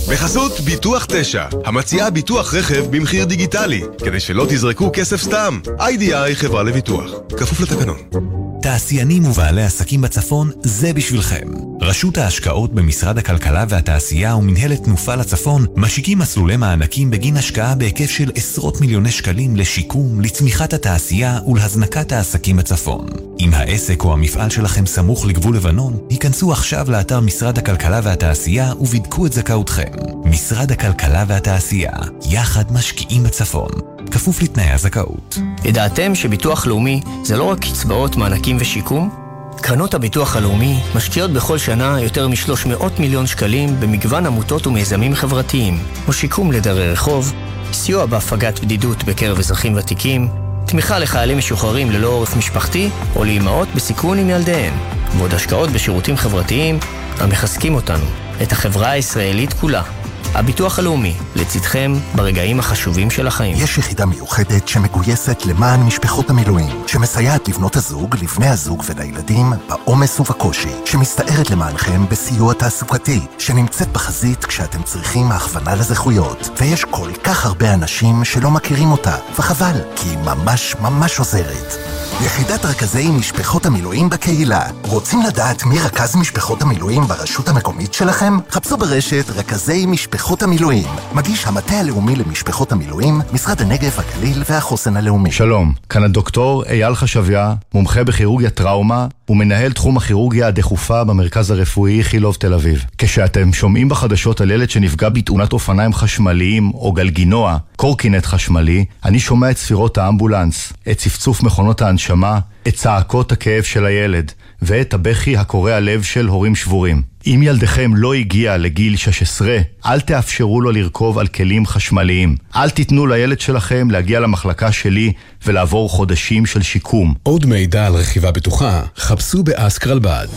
בחסות ביטוח 9, המציעה ביטוח רכב במחיר דיגיטלי, כדי שלא תזרקו כסף סתם. IDI חברה לביטוח, כפוף לתקנון. תעשיינים ובעלי עסקים בצפון, זה בשבילכם. רשות ההשקעות במשרד הכלכלה והתעשייה ומנהלת תנופה לצפון משיקים מסלולי מענקים בגין השקעה בהיקף של עשרות מיליוני שקלים לשיקום, לצמיחת התעשייה ולהזנקת העסקים בצפון. אם העסק או המפעל שלכם סמוך לגבול לבנון, היכנסו עכשיו לאתר משרד הכלכלה והתעשייה ובדקו את זכאותכם. משרד הכלכלה והתעשייה, יחד משקיעים בצפון. כפוף לתנאי הזכאות. ידעתם שביטוח לאומי זה לא רק קצבאות, מענקים ושיקום? קרנות הביטוח הלאומי משקיעות בכל שנה יותר מ-300 מיליון שקלים במגוון עמותות ומיזמים חברתיים, כמו שיקום לדרי רחוב, סיוע בהפגת בדידות בקרב אזרחים ותיקים, תמיכה לחיילים משוחררים ללא עורף משפחתי או לאימהות בסיכון עם ילדיהן, ועוד השקעות בשירותים חברתיים המחזקים אותנו, את החברה הישראלית כולה. הביטוח הלאומי, לצדכם ברגעים החשובים של החיים. יש יחידה מיוחדת שמגויסת למען משפחות המילואים, שמסייעת לבנות הזוג, לבני הזוג ולילדים בעומס ובקושי, שמסתערת למענכם בסיוע תעסוקתי, שנמצאת בחזית כשאתם צריכים הכוונה לזכויות. ויש כל כך הרבה אנשים שלא מכירים אותה, וחבל, כי היא ממש עוזרת. יחידת רכזי משפחות המילואים בקהילה. רוצים לדעת מי רכז משפחות המילואים ברשות המקומית שלכם? חפשו ברשת רכזי משפחות המילואים. מגיש המטה הלאומי למשפחות המילואים, משרד הנגב, הגליל והחוסן הלאומי. שלום, כאן הדוקטור אייל חשביה, מומחה בכירורגיה טראומה ומנהל תחום הכירורגיה הדחופה במרכז הרפואי חילוב תל אביב. כשאתם שומעים בחדשות על ילד שנפגע בתאונת אופניים חשמליים או גלגינוע, קורקינט חשמלי, אני שומע את ספירות האמבולנס, את צפצוף מכונות ההנשמה, את צעקות הכאב של הילד, ואת הבכי הקורע לב של הורים שבורים. אם ילדכם לא הגיע לגיל 16, אל תאפשרו לו לרכוב על כלים חשמליים. אל תיתנו לילד שלכם להגיע למחלקה שלי ולעבור חודשים של שיקום. עוד מידע על רכיבה בטוחה, חפשו באסק רלב"ד.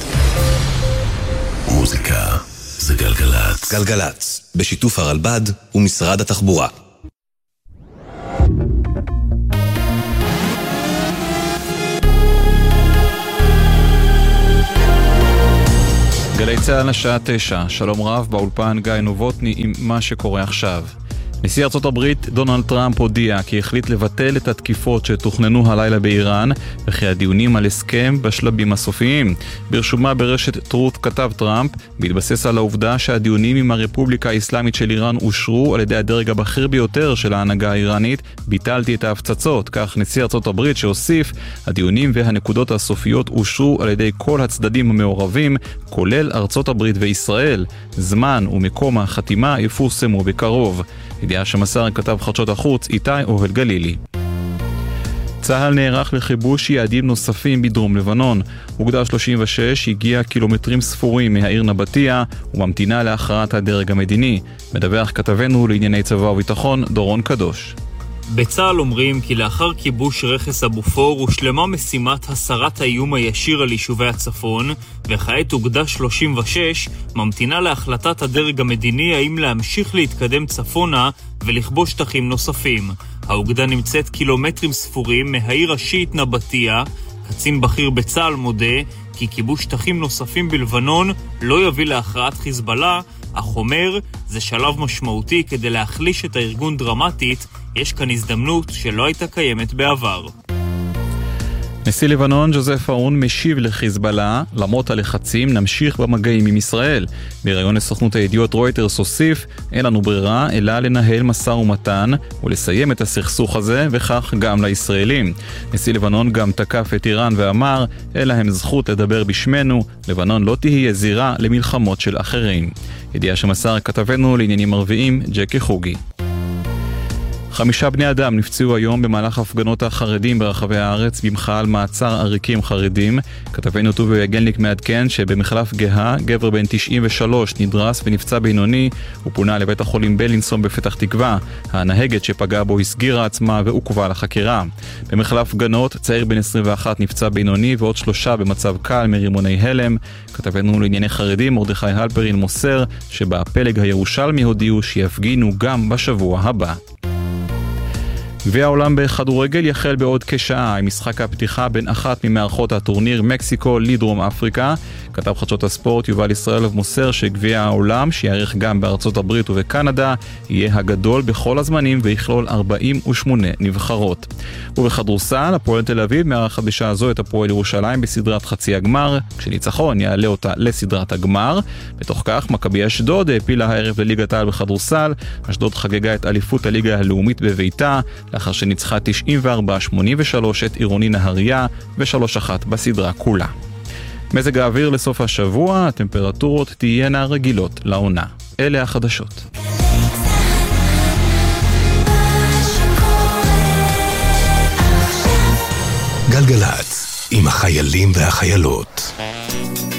מוזיקה זה גלגלץ. גלגלץ, בשיתוף הרלב"ד ומשרד התחבורה. גלי צהל השעה 9, שלום רב, באולפן גיא נובוטני עם מה שקורה עכשיו. נשיא ארצות הברית דונלד טראמפ הודיע כי החליט לבטל את התקיפות שתוכננו הלילה באיראן, וכי הדיונים על הסכם בשלבים הסופיים. ברשומה ברשת טרות כתב טראמפ, בהתבסס על העובדה שהדיונים עם הרפובליקה האסלאמית של איראן אושרו על ידי הדרג הבכיר ביותר של ההנהגה האיראנית, ביטלתי את ההפצצות. כך נשיא ארצות הברית שהוסיף, הדיונים והנקודות הסופיות אושרו על ידי כל הצדדים המעורבים, כולל ארצות הברית וישראל. זמן ומקום החתימה יפורסמו בקרוב. ידיעה שמסר כתב חדשות החוץ איתי אוהל גלילי. צהל נערך לכיבוש יעדים נוספים בדרום לבנון. אוגדה 36 הגיעה קילומטרים ספורים מהעיר נבטיה וממתינה להכרעת הדרג המדיני. מדווח כתבנו לענייני צבא וביטחון דורון קדוש. בצהל אומרים כי לאחר כיבוש רכס הבופור הושלמה משימת הסרת האיום הישיר על יישובי הצפון, וכעת אוגדה 36 ממתינה להחלטת הדרג המדיני האם להמשיך להתקדם צפונה ולכבוש שטחים נוספים. האוגדה נמצאת קילומטרים ספורים מהעיר השיעית נבטיה. קצין בכיר בצהל מודה כי כיבוש שטחים נוספים בלבנון לא יביא להכרעת חיזבאללה, אך אומר, זה שלב משמעותי כדי להחליש את הארגון דרמטית, יש כאן הזדמנות שלא הייתה קיימת בעבר. נשיא לבנון ג'וזף אאון משיב לחיזבאללה, למרות הלחצים נמשיך במגעים עם ישראל. בראיון לסוכנות הידיעות רויטרס הוסיף, אין לנו ברירה אלא לנהל משא ומתן ולסיים את הסכסוך הזה, וכך גם לישראלים. נשיא לבנון גם תקף את איראן ואמר, אין להם זכות לדבר בשמנו, לבנון לא תהיה זירה למלחמות של אחרים. ידיעה שמסר כתבנו לעניינים ערביים ג'קי חוגי. 5 בני אדם נפצעו היום במהלך הפגנות החרדים ברחבי הארץ במחאה על מעצר עריקים חרדים. כתבנו טובי יגלניק מעדכן שבמחלף גאה גבר בן 93 נדרס ונפצע בינוני ופונה לבית החולים בלינסון בפתח תקווה. הנהגת שפגעה בו הסגירה עצמה ועוכבה לחקירה. במחלף גנות צעיר בן 21 נפצע בינוני ועוד 3 במצב קל מרימוני הלם. כתבנו לענייני חרדים מרדכי הלפרין מוסר שבפלג הירושלמי הודיעו שיפגינו גם בשבוע הבא. גביע העולם בכדורגל יחל בעוד כשעה עם משחק הפתיחה בין אחת ממערכות הטורניר מקסיקו לדרום אפריקה. כתב חדשות הספורט יובל ישראלוב מוסר שגביע העולם שיערך גם בארצות הברית ובקנדה יהיה הגדול בכל הזמנים ויכלול 48 נבחרות. ובכדורסל הפועל תל אביב מארחת בשעה זו את הפועל ירושלים בסדרת חצי הגמר, כשניצחון יעלה אותה לסדרת הגמר. בתוך כך מכבי אשדוד העפילה הערב לליגת העל בכדורסל. אשדוד חגגה את אליפות הליגה הלאומית בביתה לאחר שניצחה 94-83 את עירוני נהריה ו3-1 בסדרה כולה. מזג האוויר לסוף השבוע, הטמפרטורות תהיינה רגילות לעונה. אלה החדשות. גלגלץ עם החיילים והחיילות.